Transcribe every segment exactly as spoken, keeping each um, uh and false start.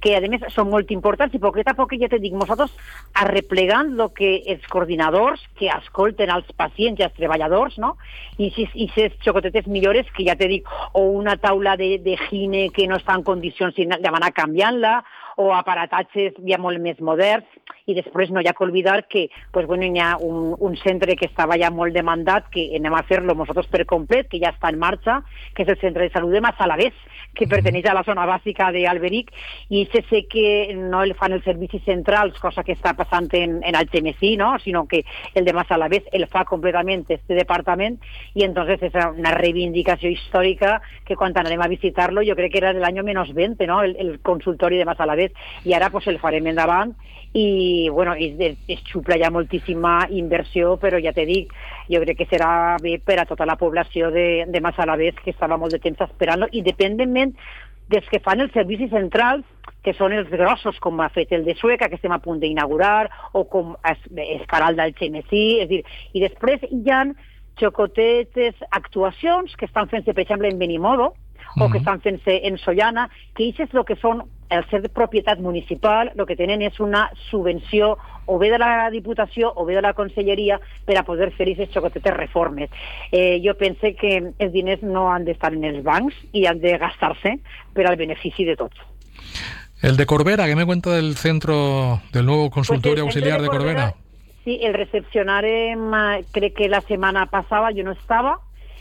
que a més són molt importants i poquet a poc, ja te dic, nosaltres arreplegant el que els coordinadors que escolten els pacients i els treballadors, no? I si aquestes xocotetes millores que ja te dic, o una taula de, de gine que no està en condicions de demanar canviant-la, o aparatatges ja molt més moderns, i després no hi ha que oblidar que pues, bueno, hi ha un, un centre que estava ja molt demandat, que anem a fer-lo nosaltres per complet, que ja està en marxa, que és el centre de salut de Massalavés, que perteneix a la zona bàsica d'Alberic, i se sé que no el fan els servicis centrals, cosa que està passant en, en Algemesí, no? Sinó que el de Massalavés el fa completament este departament, i entonces és una reivindicació històrica que quan anem a visitar-lo, jo crec que era de l'any menys vint, no? El, el consultori de Massalavés, i ara pues, el farem endavant, i bueno, es, es xupla ja moltíssima inversió, però ja te dic, jo crec que serà bé per a tota la població de, de Massalavés, que estava molt de temps esperant-lo, independentment dels que fan els servicis centrals, que són els grossos, com ha fet el de Sueca, que estem a punt d'inaugurar, o com es, es farà el d'Algemesí, és dir, i després hi ha xocotetes actuacions que estan fent-se, per exemple, en Benimodo, o que estan fent-se en Sollana, que això és el que són el ser de propietat municipal, el que tenen és una subvenció o bé de la Diputació o bé de la Conselleria per a poder fer aquestes xocotetes reformes. Eh, jo pense que els diners no han d'estar en els bancs i han de gastar-se per al benefici de tots. El de Corbera, ¿qué me cuenta del centro, del nuevo consultorio pues auxiliar de, de Corbera? Corbera? Sí, el recepcionarem, crec que la setmana passada, jo no estava,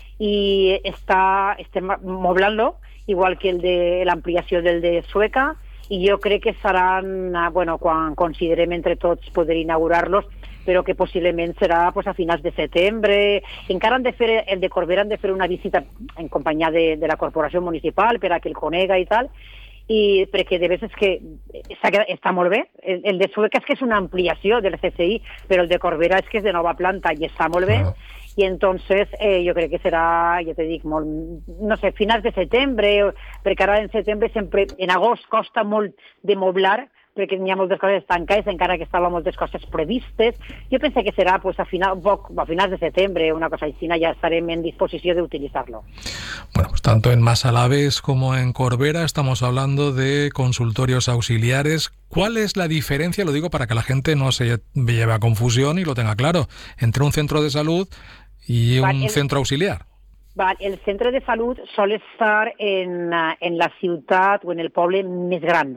i està, estem moblant-lo, igual que el de l'ampliació del de Sueca, i jo crec que seran, bueno, quan considerem entre tots poder inaugurar-los, però que possiblement serà pues, a finals de setembre. Encara han de fer, el de Corbera han de fer una visita en companyia de, de la corporació municipal per a que el conega i tal, i perquè de vegades que està, està molt bé. El, el de Sueca és que és una ampliació del C C I, però el de Corbera és que és de nova planta i està molt bé. Ah. I entonces eh, jo crec que serà, ja te dic, molt, no sé, finals de setembre, perquè ara en setembre sempre, en agost costa molt de moblar, perquè hi ha moltes coses tancades, encara que estaven moltes coses previstes. Jo penso que serà pues, a, final, a finals de setembre, una cosa així, ja estarem en disposició de utilizarlo. Bueno, pues tanto en Massalavés como en Corbera estamos hablando de consultorios auxiliares. ¿Cuál es la diferencia, lo digo para que la gente no se lleve a confusión y lo tenga claro, entre un centro de salud y un vale, el, centro auxiliar? Vale, el centre de salut sol estar en, en la ciutat o en el poble més gran,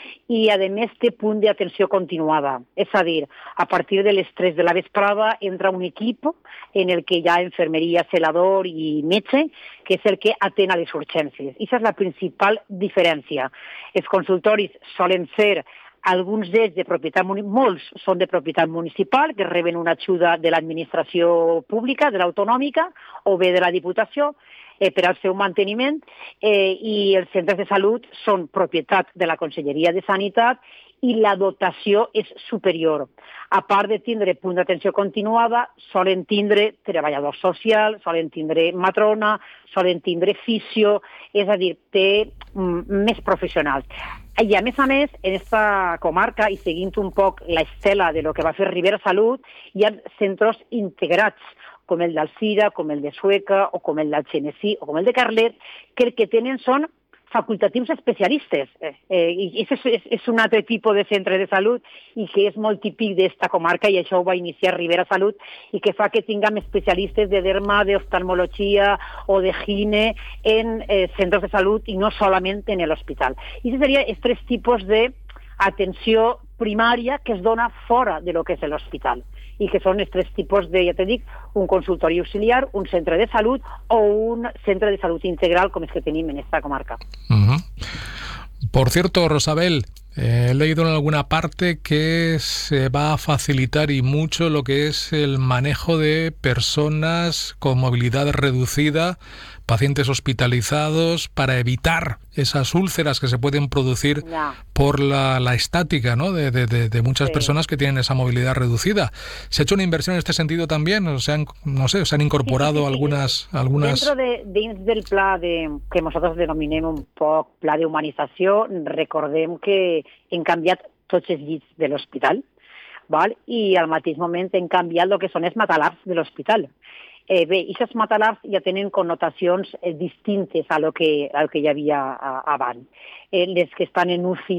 i a més té punt d'atenció continuada. És a dir, a partir de les tres de la vesprada entra un equip en el que hi ha infermeria, celador i metge, que és el que atén a les urgències. I aquesta és la principal diferència. Els consultoris solen ser alguns d'ells de propietat municipal, molts són de propietat municipal, que reben una ajuda de l'administració pública, de l'autonòmica, o bé de la Diputació, eh, per al seu manteniment, eh, i els centres de salut són propietat de la Conselleria de Sanitat i la dotació és superior. A part de tindre punt d'atenció continuada, solen tindre treballador social, solen tindre matrona, solen tindre fisio, és a dir, té mm, més professionals. I a més a més, en aquesta comarca, i seguint un poc l'estela de lo que va fer Ribera Salut, hi ha centres integrats, com el d'Alzira, com el de Sueca, o com el d'Algemesí, o com el de Carlet, que el que tenen són facultatius especialistes. Eh, I és, és, és un altre tipus de centre de salut i que és molt típic d'esta comarca, i això ho va iniciar Ribera Salut, i que fa que tinguem especialistes de derma, d'oftalmologia o de gine en eh, centres de salut i no solament en l'hospital. I això seria els tres tipus d'atenció primària que es dona fora de lo que és l'hospital, i que són els tres tipus de, ja te dic, un consultori auxiliar, un centre de salut o un centre de salut integral, com és que tenim en esta comarca. Uh-huh. Por cierto, Rosabel, eh, he leído en alguna parte que se va a facilitar y mucho lo que es el manejo de personas con movilidad reducida, pacientes hospitalizados, para evitar esas úlceras que se pueden producir no. por la, la estática, ¿no? de, de, de muchas sí. personas que tienen esa movilidad reducida. ¿Se ha hecho una inversión en este sentido también? ¿O se han, no sé, se han incorporado sí, sí, sí, algunas, sí. algunas... Dentro de, dins del pla de, que nosotros denominem un poc pla d'humanització, recordem que hem canviat tots els llits de l'hospital, val? I al mateix moment hem canviat el que són els matalars de l'hospital. Eh, bé, aquests matalars ja tenen connotacions eh, distintes a lo que, al que hi havia a, abans. Eh, les que estan en U C I